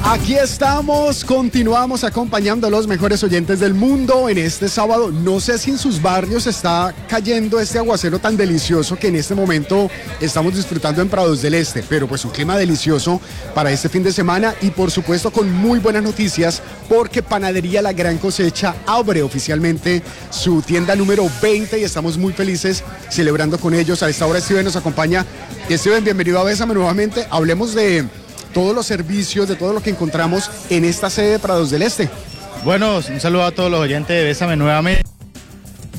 Aquí estamos, continuamos acompañando a los mejores oyentes del mundo en este sábado. No sé si en sus barrios está cayendo este aguacero tan delicioso que en este momento estamos disfrutando en Prados del Este, pero pues un clima delicioso para este fin de semana y por supuesto con muy buenas noticias porque Panadería La Gran Cosecha abre oficialmente su tienda número 20 y estamos muy felices celebrando con ellos. A esta hora Steven nos acompaña. Steven, bienvenido a Bésame nuevamente. Hablemos de todos los servicios, de todo lo que encontramos en esta sede de Prados del Este. Bueno, un saludo a todos los oyentes de Bésame nuevamente.